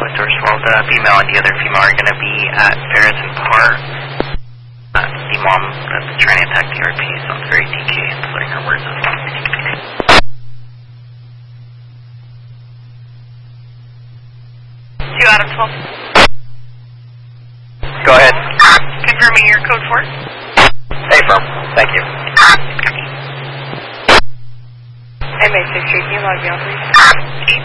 with source. Well, the female and the other female are going to be at Ferris and Parr. The mom that's trying to attack the RP sounds very DK and slurring her words as well. 2 out of 12. Go ahead. Confirming your code 4. Hey, firm. Thank you. MA6 3, can you log me on, please?